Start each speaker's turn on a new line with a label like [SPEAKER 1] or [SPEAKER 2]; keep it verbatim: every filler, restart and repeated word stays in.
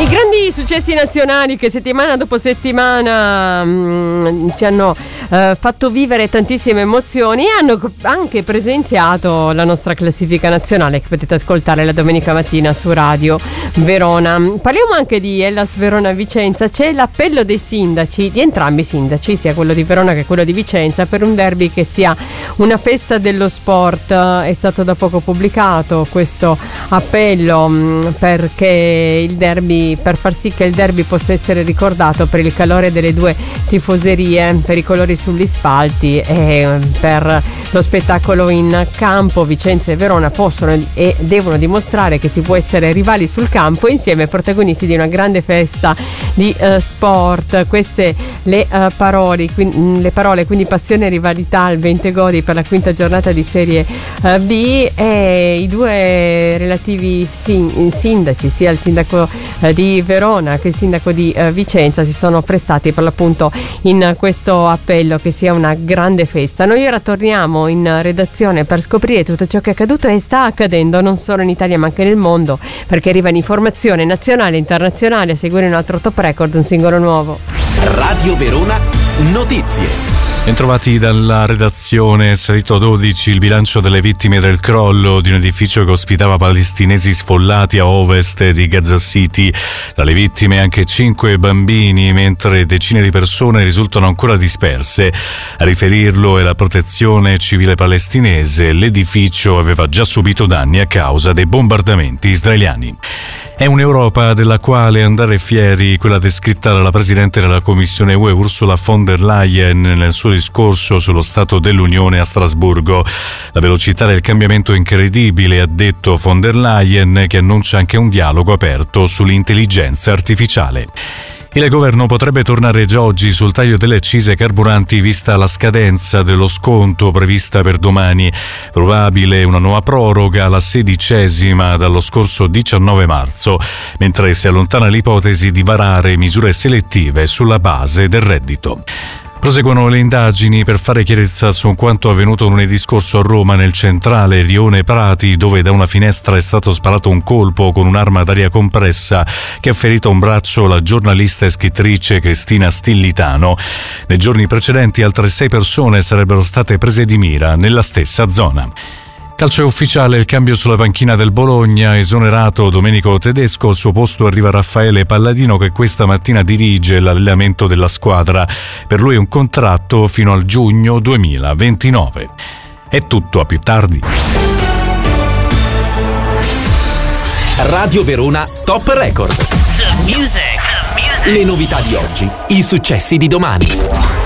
[SPEAKER 1] I grandi successi nazionali che settimana dopo settimana mh, ci hanno eh, fatto vivere tantissime emozioni e hanno anche presenziato la nostra classifica nazionale che potete ascoltare la domenica mattina su Radio Verona. Parliamo anche di Hellas Verona Vicenza. C'è l'appello dei sindaci, di entrambi i sindaci, sia quello di Verona che quello di Vicenza, per un derby che sia una festa dello sport. È stato da poco pubblicato questo appello mh, perché il derby per far sì che il derby possa essere ricordato per il calore delle due tifoserie, per i colori sugli spalti e per lo spettacolo in campo. Vicenza e Verona possono e devono dimostrare che si può essere rivali sul campo e insieme protagonisti di una grande festa di uh, sport. Queste le uh, parole, quindi, le parole, quindi passione e rivalità al venti Godi per la quinta giornata di Serie uh, B, e i due relativi sin- sindaci, sia il sindaco uh, di di Verona che il sindaco di eh, Vicenza, si sono prestati per l'appunto in questo appello che sia una grande festa. Noi ora torniamo in redazione per scoprire tutto ciò che è accaduto e sta accadendo non solo in Italia ma anche nel mondo, perché arriva in informazione nazionale e internazionale. A seguire un altro top record, un singolo nuovo.
[SPEAKER 2] Radio Verona Notizie.
[SPEAKER 3] Bentrovati dalla redazione. Salito a dodici il bilancio delle vittime del crollo di un edificio che ospitava palestinesi sfollati a ovest di Gaza City. Tra le vittime anche cinque bambini, mentre decine di persone risultano ancora disperse. A riferirlo è la Protezione Civile palestinese. L'edificio aveva già subito danni a causa dei bombardamenti israeliani. È un'Europa della quale andare fieri, quella descritta dalla Presidente della Commissione U E Ursula von der Leyen nel suo discorso sullo Stato dell'Unione a Strasburgo. La velocità del cambiamento è incredibile, ha detto von der Leyen, che annuncia anche un dialogo aperto sull'intelligenza artificiale. Il governo potrebbe tornare già oggi sul taglio delle accise ai carburanti vista la scadenza dello sconto prevista per domani. Probabile una nuova proroga, la sedicesima dallo scorso diciannove marzo, mentre si allontana l'ipotesi di varare misure selettive sulla base del reddito. Proseguono le indagini per fare chiarezza su quanto avvenuto lunedì scorso a Roma, nel centrale Rione Prati, dove da una finestra è stato sparato un colpo con un'arma d'aria compressa che ha ferito a un braccio la giornalista e scrittrice Cristina Stillitano. Nei giorni precedenti altre sei persone sarebbero state prese di mira nella stessa zona. Calcio è ufficiale il cambio sulla panchina del Bologna, esonerato Domenico Tedesco, al suo posto arriva Raffaele Palladino che questa mattina dirige l'allenamento della squadra. Per lui è un contratto fino al giugno duemilaventinove. È tutto, a più tardi.
[SPEAKER 2] Radio Verona Top Record.
[SPEAKER 4] The music. The music.
[SPEAKER 2] Le novità di oggi, i successi di domani.